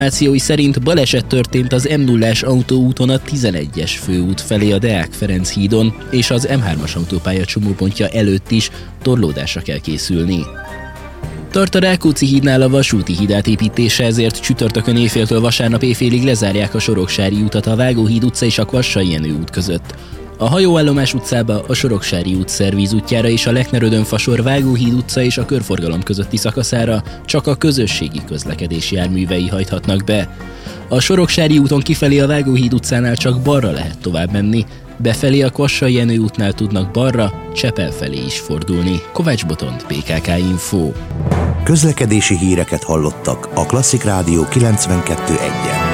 Információi szerint baleset történt az M0-ás autóúton a 11-es főút felé a Deák Ferenc hídon, és az M3-as autópálya csomópontja előtt is torlódásra kell készülni. Tart a Rákóczi hídnál a vasúti híd átépítése, ezért csütörtökön éjféltől vasárnap éjfélig lezárják a Soroksári utat a Vágóhíd utca és a Kvassai Jenő út között. A Hajóállomás utcába, a Soroksári út szervízútjára és a Lechner-Ödön-Fasor Vágóhíd utca és a körforgalom közötti szakaszára csak a közösségi közlekedés járművei hajthatnak be. A Soroksári úton kifelé a Vágóhíd utcánál csak balra lehet tovább menni, befelé a Kvassai Jenő útnál tudnak balra, Csepel felé is fordulni. Kovács Botond, PKK Info. Közlekedési híreket hallottak a Klasszik Rádió 92.1-en.